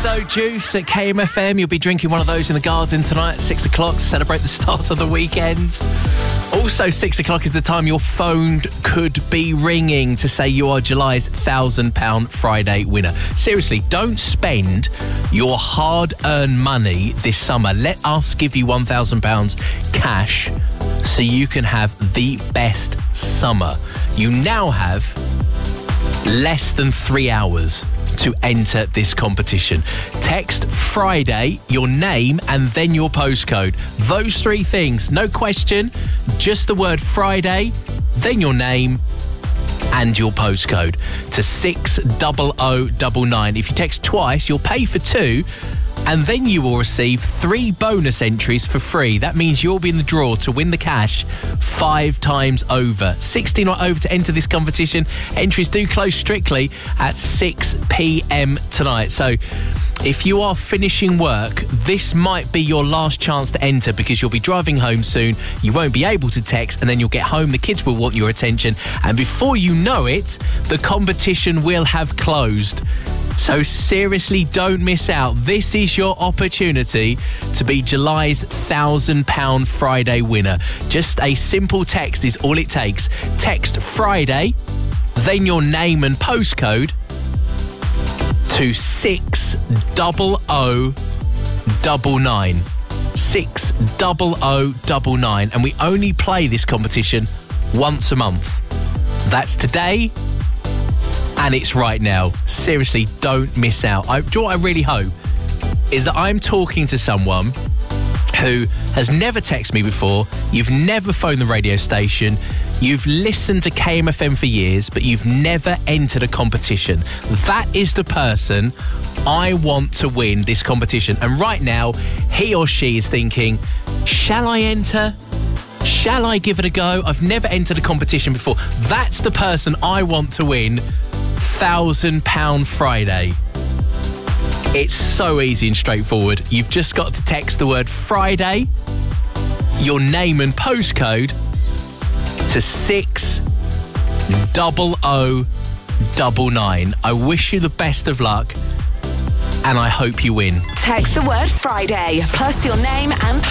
Lizzo Juice at KMFM. You'll be drinking one of those in the garden tonight at 6 o'clock to celebrate the start of the weekend. Also, 6 o'clock is the time your phone could be ringing to say you are July's £1,000 Friday winner. Seriously, don't spend your hard-earned money this summer. Let us give you £1,000 cash so you can have the best summer. You now have less than 3 hours to enter this competition. Text Friday, your name, and then your postcode. Those three things, no question, just the word Friday, then your name and your postcode to 60099. If you text twice, you'll pay for two, and then you will receive 3 bonus entries for free. That means you'll be in the draw to win the cash 5 times over. 16 or over to enter this competition. Entries do close strictly at 6 p.m. tonight. So if you are finishing work, this might be your last chance to enter because you'll be driving home soon. You won't be able to text, and then you'll get home. The kids will want your attention. And before you know it, the competition will have closed. So seriously, don't miss out. This is your opportunity to be July's £1,000 Friday winner. Just a simple text is all it takes. Text Friday, then your name and postcode to 60099. 60099. And we only play this competition once a month. That's today. And it's right now. Seriously, don't miss out. Do you know what I really hope is that I'm talking to someone who has never texted me before. You've never phoned the radio station. You've listened to KMFM for years, but you've never entered a competition. That is the person I want to win this competition. And right now, he or she is thinking, shall I enter? Shall I give it a go? I've never entered a competition before. That's the person I want to win £1,000 Friday. It's so easy and straightforward. You've just got to text the word Friday, your name and postcode to 60099. I wish you the best of luck, and I hope you win. Text the word Friday plus your name and